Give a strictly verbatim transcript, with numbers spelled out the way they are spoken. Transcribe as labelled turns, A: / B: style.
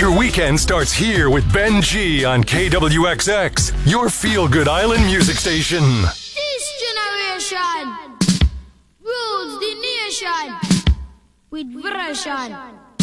A: Your weekend starts here with Ben G on K W X X, your feel-good island music station.
B: This generation rules the nation with version.